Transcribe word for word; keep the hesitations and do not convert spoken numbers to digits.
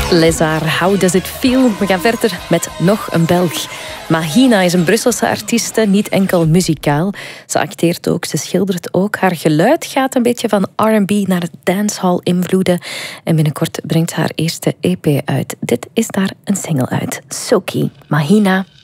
Lézard, How Does It Feel? We gaan verder met nog een Belg. Mahina is een Brusselse artieste, niet enkel muzikaal. Ze acteert ook, ze schildert ook. Haar geluid gaat een beetje van R en B naar dancehall-invloeden. En binnenkort brengt ze haar eerste E P uit. Dit is daar een single uit. Soki, Mahina.